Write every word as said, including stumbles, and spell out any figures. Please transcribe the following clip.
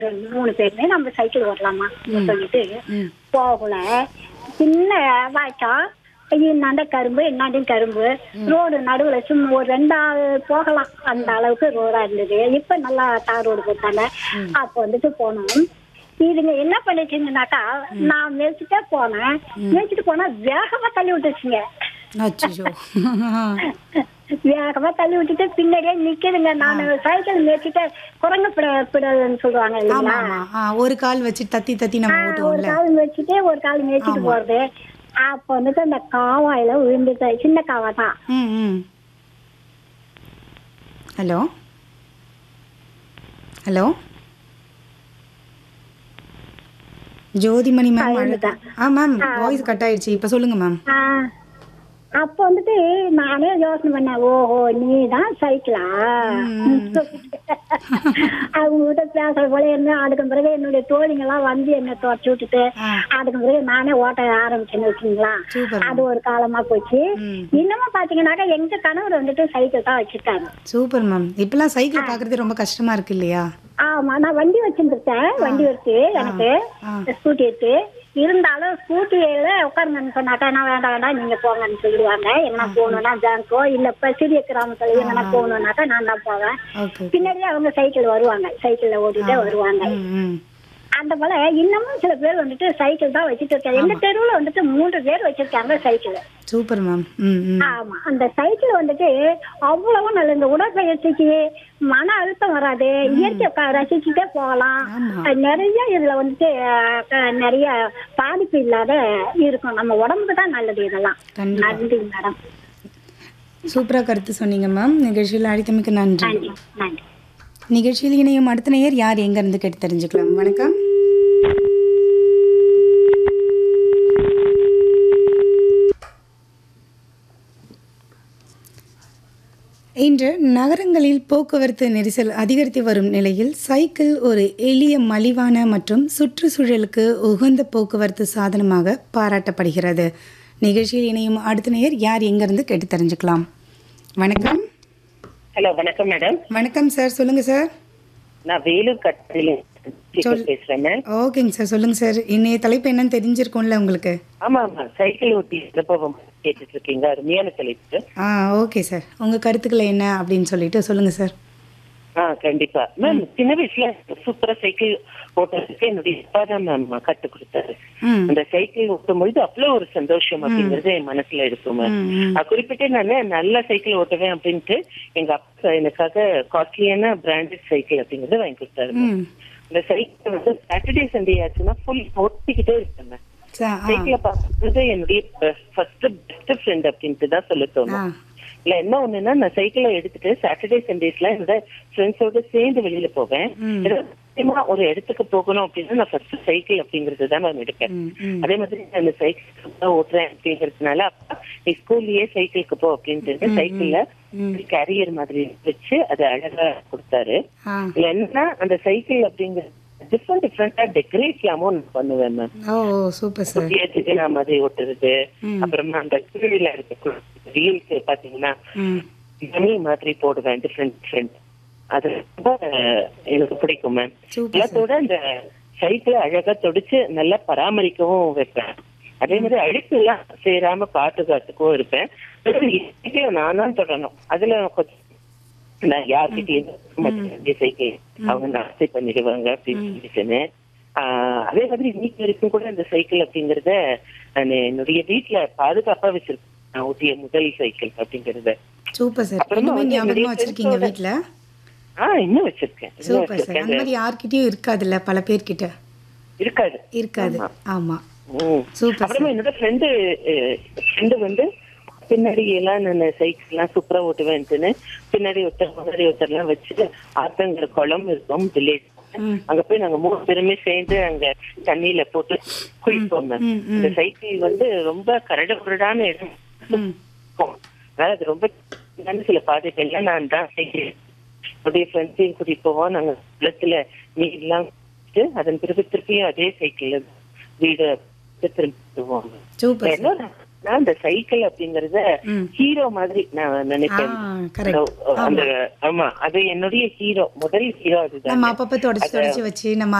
மூணு பேருமே நம்ம சைக்கிள் ஓட்டலாமா ம். சொல்லிட்டு ம். போகல. சின்ன வாய்க்கா இன்னாண்ட கரும்பு இன்னாண்டையும் கரும்பு ரோடு நடுவுல சும்மா ஒரு ரெண்டாவது போகலாம் அந்த அளவுக்கு ரோடா இருந்தது. இப்ப நல்லா தார் ரோடு போட்டாங்க. அப்ப வந்துட்டு போனோம். இதுங்க என்ன பண்ணிச்சுங்கனாக்கா நான் மேய்ச்சிட்டே போனேன். மேய்ச்சிட்டு போனா வேகமா தள்ளி விட்டுச்சுங்க. அச்சச்சோ. வேகமா தள்ளி விட்டுட்டு பின்னாடியே நிக்குதுங்க. நான் சைக்கிள் மேய்ச்சிட்டு குரங்கு பிட பிடன்னு சொல்லுவாங்க ஆமா இல்லைங்களா? ஆமா ஆ, ஒரு கால் வச்சு தத்தி தத்தி நம்ம ஆ, ஒரு ஓட்டுவோம்ல. கால் மேய்ச்சிட்டு ஒரு கால் மேய்ச்சிட்டு ஆமா. போறது. அப்ப வந்துட்டு அந்த காவாயில விழுந்துட்டு சின்ன காவா தான். ம் ம் ஹலோ ஹலோ ஜோதிமணி மேம். விழுந்துட்டேன். ஆ மேம், வாய்ஸ் கட் ஆயிடுச்சு. இப்போ சொல்லுங்க மேம். ஆ, அப்ப வந்துட்டு நானே யோசனை பண்ணேன், ஓஹோ நீ தான் சைக்கிளா அவங்க கிட்ட பேசுற போல என்ன. அதுக்கு பிறகு என்னுடைய தோழிங்க எல்லாம் வந்து என்ன தொடச்சு விட்டுட்டு ஆ. அதுக்கு பிறகு நானே ஓட்ட ஆரம்பிச்சேன்னு வச்சுங்களா. சூப்பர் அது ஒரு காலமா போச்சு. ம். இன்னமும் பாத்தீங்கன்னாக்கா எங்க கணவர் வந்துட்டு சைக்கிள் தான் வச்சிருக்காங்க. Super ma'am. இப்பெல்லாம் சைக்கிள் பார்க்கறது ரொம்ப கஷ்டமா இருக்கு இல்லையா? ஆமா, நான் வண்டி வச்சிருந்துருக்கேன். வண்டி வச்சு எனக்கு ஆ. ஸ்கூட்டி எடுத்து இருந்தாலும் ஸ்கூட்டியில உட்காருங்கன்னு சொன்னாக்கா நான் வேண்டாம் வேண்டாம் நீங்க போங்கன்னு சொல்லிடுவாங்க. என்ன போகணும்னா பேங்கோ இல்ல இப்ப சிறிய கிராமத்துல எங்கன்னா போகணும்னாக்கா நான் தான் போவேன். ஓகே. பின்னாடியே அவங்க சைக்கிள் வருவாங்க, சைக்கிள்ல ஓட்டிட்டே வருவாங்க. ம் ம் அந்த போல இன்னமும் சில பேர் வந்துட்டு சைக்கிள் தான் வச்சுட்டு இருக்காங்க. எங்க தெருவுல வந்துட்டு மூன்று பேர் வச்சிருக்காங்க சைக்கிள். Super ma'am. ம் ம் ஆமா, அந்த சைக்கிள் வந்துட்டு அவ்வளவு நல்ல. இந்த உடற்பயிற்சிக்கு மன அழுத்தம் வராது, இயற்கை க- ரசிச்சுட்டே போகலாம். ஆமா. அஹ் நிறைய இதுல வந்துட்டு அஹ், நிறைய பாதிப்பு இல்லாத இருக்கும். நம்ம உடம்புக்கு தான் நல்லது இதெல்லாம். கண்டிப்பா. நன்றி மேடம். சூப்பரா கருத்து சொன்னீங்க மேம். நிகழ்ச்சியில் அழைத்தமைக்கு நன்றி. நன்றி நன்றி. நிகழ்ச்சியில் இணையும் அடுத்த நேயர் யார் எங்க இருந்து கேட்டு தெரிஞ்சுக்கலாம். வணக்கம். இன்று நகரங்களில் போக்குவரத்து நெரிசல் அதிகரித்து வரும் நிலையில் சைக்கிள் ஒரு எளிய மலிவான மற்றும் சுற்றுச்சூழலுக்கு உகந்த போக்குவரத்து சாதனமாக பாராட்டப்படுகிறது. நிகழ்ச்சியில் இணையும் அடுத்த நேயர் யார் எங்கிருந்து கேட்டு தெரிஞ்சுக்கலாம். வணக்கம். ஹலோ, வணக்கம் மேடம். வணக்கம் சார், சொல்லுங்க சார். நான் வேலூர் கட்டில சொல். பேசுறேன் மேம். ஓகேங்க சார், சொல்லுங்க சார். இன்னைய தலைப்பு என்னன்னு தெரிஞ்சிருக்கும்ல உங்களுக்கு? ஆமா ஆமா, சைக்கிள் ஓட்டி அனுபவம் கேட்டுட்டு இருக்கீங்க. அருமையான தலைப்பு. ஆ ஓகே சார், உங்க கருத்துக்களை என்ன அப்படின்னு சொல்லிட்டு சொல்லுங்க சார். ஆ கண்டிப்பா மேம். சின்ன வயசுல சூப்பரா சைக்கிள் ஓட்டுறதுக்கு என்னுடைய அப்பா தான் மேம் கத்து கொடுத்தாரு. ம் அந்த சைக்கிள் ஓட்டும் பொழுது அவ்வளவு ஒரு சந்தோஷம் அப்படிங்கறது என் மனசுல இருக்கும் மேம். ம், ம். அது குறிப்பிட்டு நான் நல்ல சைக்கிள் ஓட்டுவேன் அப்படின்ட்டு எங்க அப்பா எனக்காக காஸ்ட்லியான பிராண்டட் சைக்கிள் அப்படிங்கறத வாங்கி கொடுத்தாரு ma'am. ம் இந்த சைக்கிள் வந்து சாட்டர்டே சண்டே ஆச்சுன்னா ஃபுல் ஓட்டிக்கிட்டே இருப்பேன் மேம். சா- ஆ சைக்கிளை பார்க்குறது என்னுடைய ஃபர்ஸ்ட் பெஸ்ட் ஃப்ரெண்ட் அப்படின்ட்டு தான் சொல்ல ஆ தோணும். இல்ல என்ன ஒண்ணுன்னா, நான் சைக்கிளை எடுத்துட்டு சாட்டர்டே சண்டேஸ்ல என்னோட ஃப்ரெண்ட்ஸோட சேர்ந்து வெளியில போவேன். ம். ஏதாவது முக்கியமா ஒரு இடத்துக்கு போகணும் அப்படின்னா நான் ஃபர்ஸ்ட் சைக்கிள் அப்படிங்கறது தான் நான் எடுப்பேன். ம், ம். அதே மாதிரி நான் இந்த சைக்கிள் ஓட்டுறேன் அப்படிங்கறதுனால அப்பா நீ ஸ்கூல்லயே சைக்கிளுக்கு போ அப்படின்ட்டு சைக்கிள்ல ம். கேரியர் மாதிரி வச்சு அதை அழகா கொடுத்தாரு. ஆ இதுல என்னன்னா அந்த சைக்கிள் அப்படிங்கிறது டிஃப்ரெண்ட் டிஃப்ரெண்டா டெக்கரேட்லாமும் நான் பண்ணுவேன் மேம். ஓ சூப்பர் சார். குட்டியா மாதிரி ஓட்டுறது, ம். அப்புறமா அந்த கீழ இருக்க ரீல்ஸ் பாத்தீங்கன்னா ம் மணி மாதிரி போடுவேன் டிஃப்ரெண்ட் டிஃப்ரெண்ட். அது ரொம்ப எனக்கு பிடிக்கும் மேம். Super sir. எல்லாத்தோட அந்த சைக்கிளை அழகா தொடச்சு நல்லா பராமரிக்கவும் வைப்பேன். அதே மாதிரி அழுக்கு எல்லாம் சேராம பாதுகாத்துக்கவும் இருப்பேன். சைக்கிளை நான் தான் தொடணும். அதுல கொஞ்சம் நான் யார்கிட்டயும் சைக்கிள் அவங்க நாஸ்தி பண்ணிடுவாங்க அப்படின்னு சொல்லிட்டுன்னு. ஆஹ் அதே மாதிரி இன்னைக்கு வரைக்கும் கூட இந்த சைக்கிள் அப்படிங்கறத நான் என்னுடைய வீட்டுல பாதுகாப்பா வச்சிருக்கேன். நான் ஊட்டிய முதல் சைக்கிள் அப்படிங்கறத. Super sir. அப்புறமா இன்னுமே வந்து ஞாபகமா என்னுடைய வச்சிருக்கீங்க friends-ஓட- வீட்ல? ஆஹ் இன்னும் வச்சிருக்கேன் இன்னும் சூப்பர் சார். வச்சிருக்கேன். அந்த மாதிரி யார்கிட்டயும் இருக்காதுல்ல பல பேர்கிட்ட? இருக்காது இருக்காது. ஆமா. ஆமா ம். சூப்பர் அப்புறமா சார். என்னோட ஃப்ரெண்டு ஃப்ரெண்டு வந்து பின்னாடி எல்லாம் நான் சைக்கிள் எல்லாம் சூப்பரா ஓட்டுவேன்ட்டுன்னு பின்னாடி ஒருத்தர் முன்னாடி ஒருத்தர் எல்லாம் வச்சுட்டு ஆத்தங்கிற குளம் இருக்கும் வில்லேஜ். ம் அங்க போய் நாங்க மூணு பேருமே சேர்ந்து அங்க தண்ணியில போட்டு குளிப்போம் மேம். ம், ம். இந்த சைக்கிள் வந்து ரொம்ப கரடு குரடான இடம் ம் இருக்கும். அதாவது அது ரொம்ப சின்ன சில பாதைகள்ல நான் தான் சைக்கிள் என்னுடைய ஃப்ரெண்ட்ஸையும் கூட்டிட்டு போவோம். நாங்க குளத்துல நீர்லாம் குடிச்சிட்டு அதன் பிறகு திருப்பியும் அதே சைக்கிள் வீடு திரும்பி போவோம். Super sir. இன்னொரு நான் அந்த சைக்கிள் அப்படிங்கறத ம். ஹீரோ மாதிரி நான் நினைப்பேன். ஆ, correct. அந்த- அந்த ஆமா அது என்னுடைய ஹீரோ, முதல் ஹீரோ அதுதான். நம்ம அப்பப்ப தொடச்சு அத- தொடச்சு வச்சு நம்ம